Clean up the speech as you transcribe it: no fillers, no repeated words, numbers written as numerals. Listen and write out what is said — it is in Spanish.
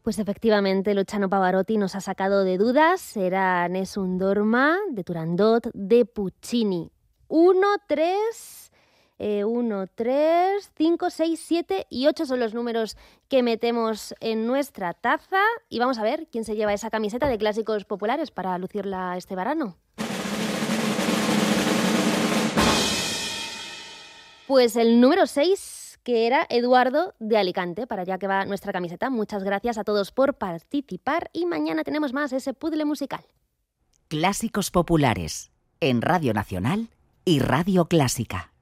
Pues efectivamente, Luciano Pavarotti nos ha sacado de dudas. Era Nessun Dorma, de Turandot, de Puccini. 1, 3, 5, 6, 7 y 8 son los números que metemos en nuestra taza. Y vamos a ver quién se lleva esa camiseta de clásicos populares para lucirla este verano. Pues el número 6, que era Eduardo de Alicante. Para allá que va nuestra camiseta. Muchas gracias a todos por participar y mañana tenemos más ese puzzle musical. Clásicos populares en Radio Nacional y Radio Clásica.